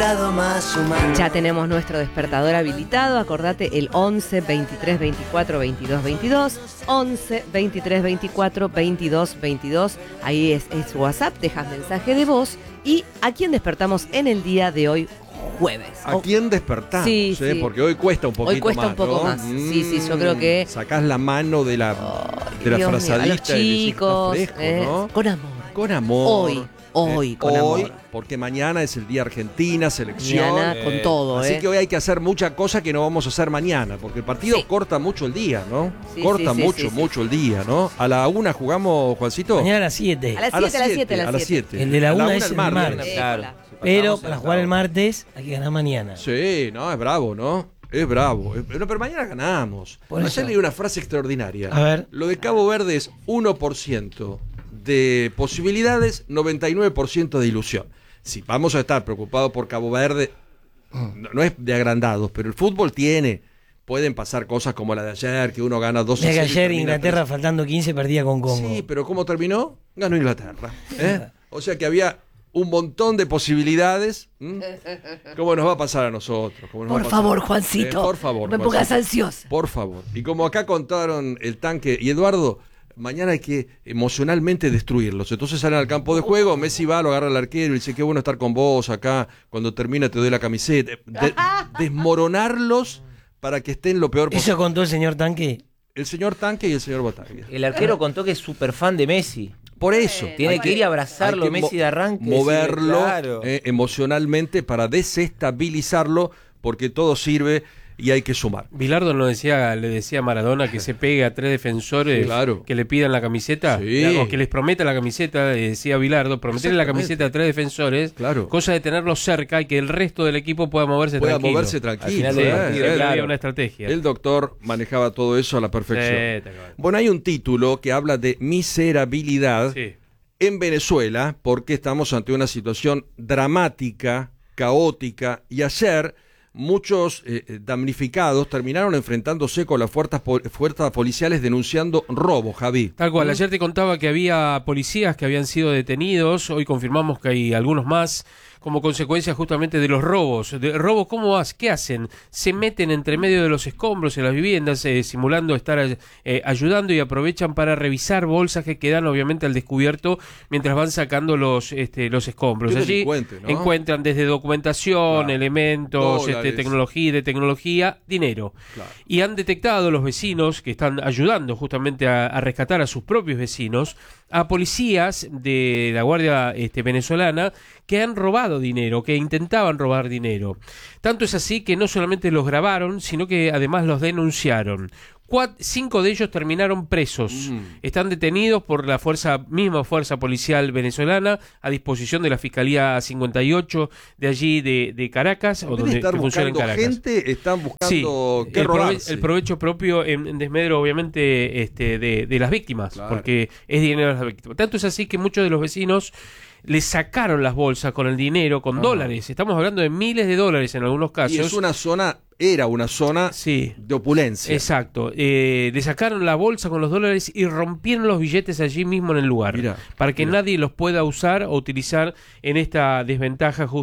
más humano. Ya tenemos nuestro despertador habilitado. Acordate el 11 23 24 22 22. 11 23 24 22 22. Ahí es WhatsApp. Dejas mensaje de voz. ¿Y a quién despertamos en el día de hoy, jueves? ¿A quién despertamos? Sí, sí. Porque hoy cuesta un poquito más. Hoy cuesta un poco más. Sí, yo creo que. Sacás la mano de la frazadista. A los chicos. Fresco, ¿no? Con amor. Con amor. Hoy, con amor. Porque mañana es el día Argentina, selección. Mañana con todo, Así que hoy hay que hacer mucha cosa que no vamos a hacer mañana, porque el partido corta mucho el día, ¿no? Sí, corta mucho el día, ¿no? A la 1 jugamos, Juancito. Mañana a las 7. A las 7. El de la 1 es el martes. Claro. Pero para jugar el martes hay que ganar mañana. Sí, no, es bravo, ¿no? Es bravo. Pero mañana ganamos. Ayer leí una frase extraordinaria. A ver. Lo de Cabo Verde es 1% de posibilidades, 99% de ilusión. Si vamos a estar preocupados por Cabo Verde, no es de agrandados, pero el fútbol pueden pasar cosas como la de ayer, que uno gana 2-0. Ya que ayer Inglaterra, faltando 15, perdía con Congo. Sí, pero ¿cómo terminó? Ganó Inglaterra. O sea que había un montón de posibilidades. ¿Cómo nos va a pasar a nosotros? Por favor, Juancito. Por favor. No me pongas ansiosa. Por favor. Y como acá contaron el Tanque y Eduardo, mañana hay que emocionalmente destruirlos. Entonces salen al campo de juego, Messi va, lo agarra al arquero y dice, qué bueno estar con vos acá, cuando termina te doy la camiseta. Desmoronarlos para que estén lo peor posible. ¿Eso contó el señor Tanque? El señor Tanque y el señor Bataglia. El arquero contó que es súper fan de Messi. Por eso. Tiene que ir y abrazarlo, Messi de arranque. Moverlo claro. Emocionalmente para desestabilizarlo, porque todo sirve y hay que sumar. Bilardo le decía a Maradona que se pegue a 3 defensores, claro, que le pidan la camiseta, o que les prometa la camiseta, decía Bilardo, prometerle la camiseta a 3 defensores, claro, cosa de tenerlos cerca y que el resto del equipo pueda moverse tranquilo. Al final del partido, había una estrategia. El doctor manejaba todo eso a la perfección. Bueno, hay un título que habla de miserabilidad en Venezuela, porque estamos ante una situación dramática, caótica, y ayer muchos damnificados terminaron enfrentándose con las fuerzas policiales denunciando robo, Javi. Tal cual, ayer te contaba que había policías que habían sido detenidos, hoy confirmamos que hay algunos más, como consecuencia justamente de los robos. ¿Qué hacen? Se meten entre medio de los escombros en las viviendas, simulando estar ayudando, y aprovechan para revisar bolsas que quedan obviamente al descubierto mientras van sacando los escombros. Allí encuentran desde documentación, elementos, tecnología, dinero. Claro. Y han detectado los vecinos que están ayudando justamente a rescatar a sus propios vecinos, a policías de la Guardia venezolana que han robado dinero, que intentaban robar dinero. Tanto es así que no solamente los grabaron, sino que además los denunciaron. 5 de ellos terminaron presos. Están detenidos por la misma fuerza policial venezolana, a disposición de la Fiscalía 58 de allí de Caracas, o donde funciona en Caracas. Gente, están buscando qué robarse. El provecho propio en desmedro, obviamente, de las víctimas, claro, porque es dinero de las víctimas. Tanto es así que muchos de los vecinos le sacaron las bolsas con el dinero, con dólares. Estamos hablando de miles de dólares en algunos casos. Y era una zona de opulencia. Exacto. Le sacaron la bolsa con los dólares y rompieron los billetes allí mismo en el lugar. Para que nadie los pueda usar o utilizar en esta desventaja